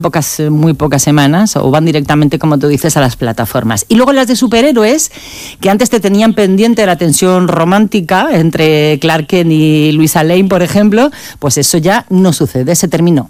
muy pocas semanas, o van directamente, como tú dices, a las plataformas. Y luego las de superhéroes, que antes te tenían pendiente la tensión romántica entre Clark Kent y Luisa Lane, por ejemplo, pues eso ya no sucede, se terminó.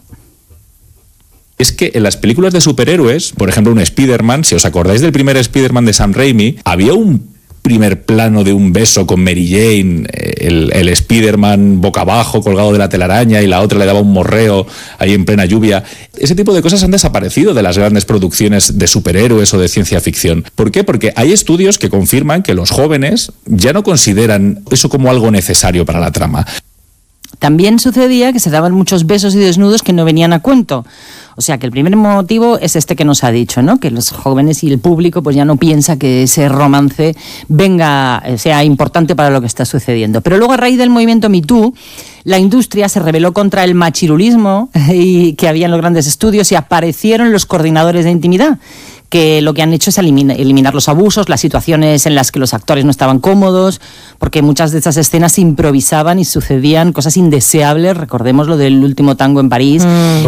Es que en las películas de superhéroes, por ejemplo un Spider-Man, si os acordáis del primer Spider-Man de Sam Raimi, había un primer plano de un beso con Mary Jane, el Spider-Man boca abajo, colgado de la telaraña, y la otra le daba un morreo ahí en plena lluvia. Ese tipo de cosas han desaparecido de las grandes producciones de superhéroes o de ciencia ficción. ¿Por qué? Porque hay estudios que confirman que los jóvenes ya no consideran eso como algo necesario para la trama. También sucedía que se daban muchos besos y desnudos que no venían a cuento. O sea que el primer motivo es este que nos ha dicho, ¿no? Que los jóvenes y el público pues ya no piensa que ese romance sea importante para lo que está sucediendo. Pero luego, a raíz del movimiento Me Too, la industria se rebeló contra el machirulismo que había en los grandes estudios, y aparecieron los coordinadores de intimidad, que lo que han hecho es eliminar los abusos, las situaciones en las que los actores no estaban cómodos, porque muchas de esas escenas se improvisaban y sucedían cosas indeseables. Recordemos lo del último tango en París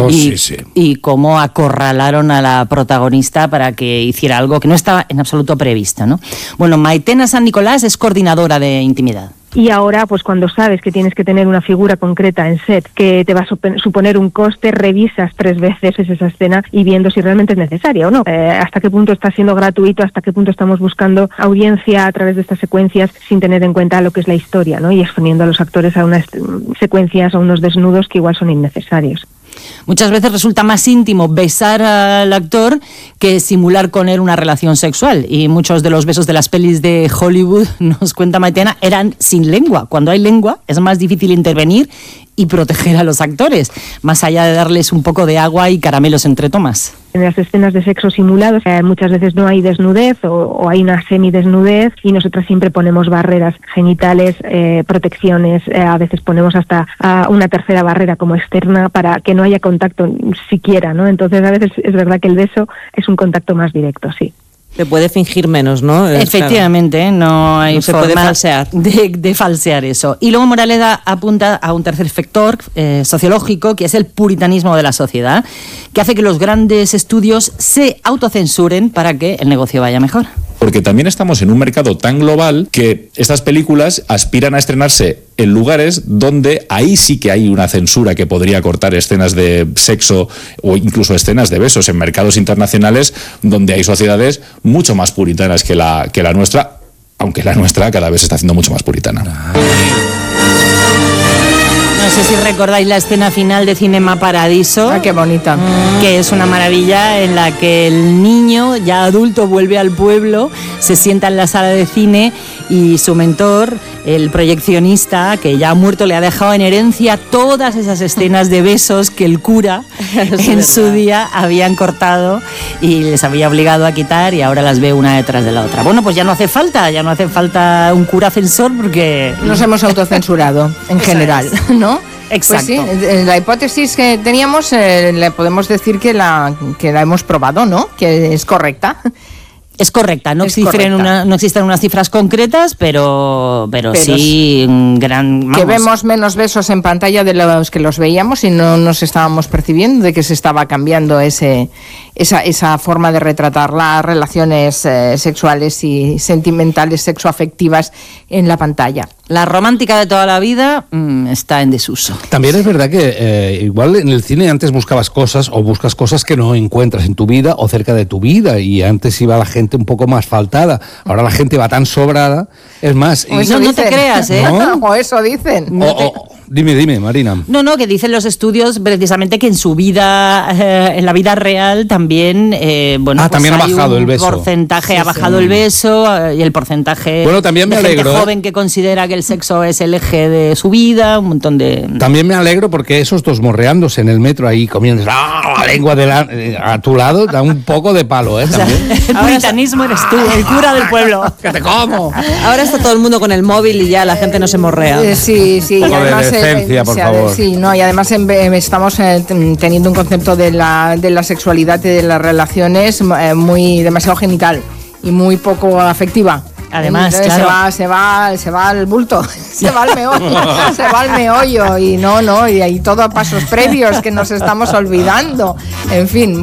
y cómo acorralaron a la protagonista para que hiciera algo que no estaba en absoluto previsto, ¿no? Bueno, Maitena San Nicolás es coordinadora de intimidad. Y ahora, pues cuando sabes que tienes que tener una figura concreta en set, que te va a suponer un coste, revisas 3 veces esa escena y viendo si realmente es necesaria o no. Hasta qué punto está siendo gratuito, hasta qué punto estamos buscando audiencia a través de estas secuencias sin tener en cuenta lo que es la historia, ¿no? Y exponiendo a los actores a unas secuencias, a unos desnudos que igual son innecesarios. Muchas veces resulta más íntimo besar al actor que simular con él una relación sexual, y muchos de los besos de las pelis de Hollywood, nos cuenta Maitena, eran sin lengua. Cuando hay lengua es más difícil intervenir y proteger a los actores, más allá de darles un poco de agua y caramelos entre tomas. En las escenas de sexo simulados muchas veces no hay desnudez o hay una semidesnudez, y nosotras siempre ponemos barreras genitales, protecciones, a veces ponemos hasta una tercera barrera como externa para que no haya contacto siquiera, ¿no? Entonces a veces es verdad que el beso es un contacto más directo, sí. Se puede fingir menos, ¿no? Efectivamente, claro. No hay forma puede falsear. De falsear eso. Y luego Moraleda apunta a un tercer factor sociológico, que es el puritanismo de la sociedad, que hace que los grandes estudios se autocensuren para que el negocio vaya mejor. Porque también estamos en un mercado tan global que estas películas aspiran a estrenarse en lugares donde ahí sí que hay una censura que podría cortar escenas de sexo o incluso escenas de besos, en mercados internacionales donde hay sociedades mucho más puritanas que la nuestra, aunque la nuestra cada vez se está haciendo mucho más puritana. No sé si recordáis la escena final de Cinema Paradiso. ¡Ah, qué bonita! Que es una maravilla, en la que el niño, ya adulto, vuelve al pueblo, se sienta en la sala de cine y su mentor, el proyeccionista, que ya ha muerto, le ha dejado en herencia todas esas escenas de besos que el cura en su día habían cortado y les había obligado a quitar, y ahora las ve una detrás de la otra. Bueno, pues ya no hace falta un cura censor, porque nos hemos autocensurado en general, ¿no? Exacto. Pues sí, la hipótesis que teníamos le podemos decir que la hemos probado, ¿no? Que es correcta. Es correcta, no existen unas cifras concretas, pero sí que vemos menos besos en pantalla de los que los veíamos y no nos estábamos percibiendo de que se estaba cambiando esa forma de retratar las relaciones sexuales y sentimentales, sexoafectivas en la pantalla. La romántica de toda la vida está en desuso. También es verdad que igual en el cine antes buscas cosas que no encuentras en tu vida o cerca de tu vida, y antes iba la gente un poco más faltada. Ahora la gente va tan sobrada. Es más... No te creas, ¿eh? ¿No? O eso dicen. Dime, Marina. No, que dicen los estudios precisamente que en su vida, en la vida real también, pues también ha bajado el beso. Porcentaje, ha bajado el beso, y el porcentaje también me de alegro, gente joven que considera que el sexo es el eje de su vida, un montón de... También me alegro porque esos dos morreándose en el metro ahí comiendo la lengua a tu lado da un poco de palo, ¿eh? También. El puritanismo eres tú, el cura del pueblo. ¡Que te como! Ahora está todo el mundo con el móvil y ya la gente no se morrea. Sí. Un poco de decencia, por favor. Sí, no, y además estamos teniendo un concepto de la sexualidad y de las relaciones demasiado genital y muy poco afectiva. Además, entonces claro. se va al bulto, se va al meollo y no, y hay todo a pasos previos que nos estamos olvidando. En fin.